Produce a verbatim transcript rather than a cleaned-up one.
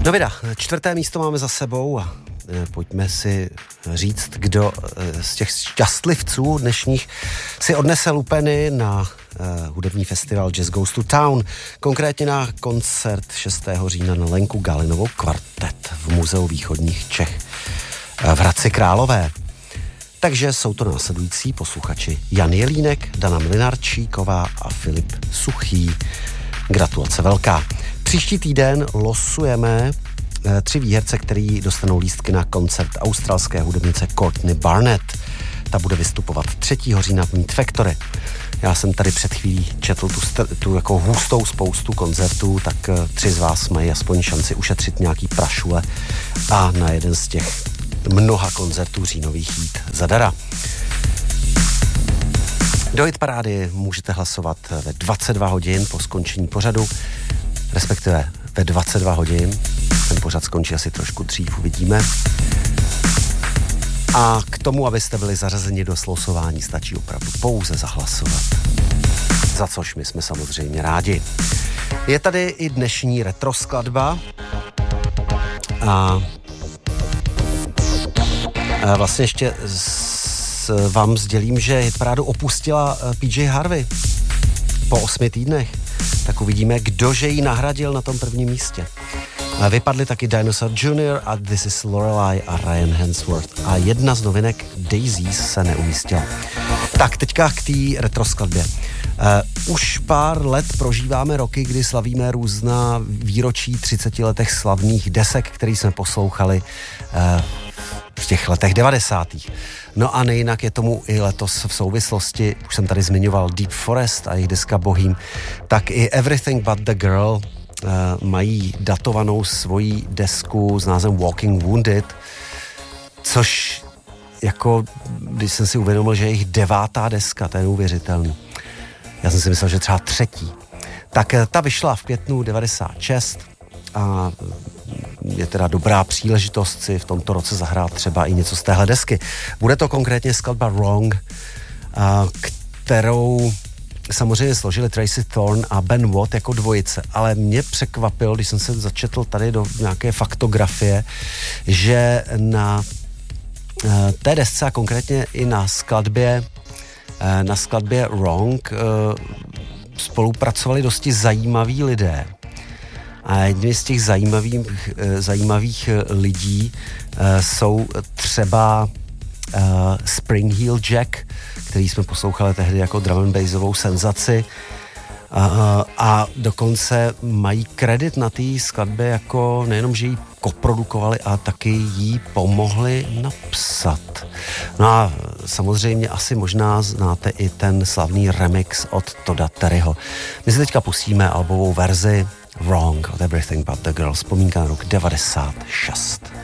No vida, čtvrté místo máme za sebou a pojďme si říct, kdo z těch šťastlivců dnešních si odnese lupeny na uh, hudební festival Jazz Goes to Town, konkrétně na koncert šestého října na Lenku Galinovou kvartet v Muzeu východních Čech v Hradci Králové. Takže jsou to následující posluchači: Jan Jelínek, Dana Mlynarčíková a Filip Suchý. Gratulace velká. Příští týden losujeme e, tři výherce, který dostanou lístky na koncert australské hudebnice Courtney Barnett. Ta bude vystupovat třetího října v Meat Factory. Já jsem tady před chvílí četl tu, tu jako hustou spoustu koncertů, tak e, tři z vás mají aspoň šanci ušetřit nějaký prašule a na jeden z těch mnoha koncertů říjnových jít zadara. Do hitparády můžete hlasovat ve dvacet dva hodin po skončení pořadu, respektive ve dvacet dva hodin. Ten pořad skončí asi trošku dřív, uvidíme. A k tomu, abyste byli zařazeni do slosování, stačí opravdu pouze zahlasovat. Za což my jsme samozřejmě rádi. Je tady i dnešní retro skladba. A, a vlastně ještě z vám sdělím, že hitparádu opustila P J Harvey po osmi týdnech. Tak uvidíme, kdože ji nahradil na tom prvním místě. Vypadly taky Dinosaur junior a This is Lorelei a Ryan Hemsworth. A jedna z novinek Daisies se neumístila. Tak teďka k té retro skladbě. Uh, už pár let prožíváme roky, kdy slavíme různá výročí třiceti letech slavných desek, který jsme poslouchali uh, v těch letech devadesátých. No a nejinak je tomu i letos v souvislosti, už jsem tady zmiňoval Deep Forest a jejich deska Bohím, tak i Everything But The Girl uh, mají datovanou svoji desku s názvem Walking Wounded, což jako, když jsem si uvědomil, že je jejich devátá deska, to je neuvěřitelný. Já jsem si myslel, že třeba třetí. Tak ta vyšla v květnu devadesát šest a je teda dobrá příležitost si v tomto roce zahrát třeba i něco z téhle desky. Bude to konkrétně skladba Wrong, kterou samozřejmě složili Tracy Thorn a Ben Watt jako dvojice, ale mě překvapilo, když jsem se začetl tady do nějaké faktografie, že na té desce a konkrétně i na skladbě na skladbě Wrong spolupracovali dosti zajímaví lidé. A jedním z těch zajímavých, zajímavých lidí jsou třeba Spring Heel Jack, který jsme poslouchali tehdy jako drum and bassovou senzaci. A, a dokonce mají kredit na té skladbě jako nejenom, že ji koprodukovali, ale taky jí pomohli napsat. No a samozřejmě asi možná znáte i ten slavný remix od Todda Terryho. My si teďka pustíme albovou verzi Wrong od Everything But The Girl, vzpomínka na rok devadesát šest.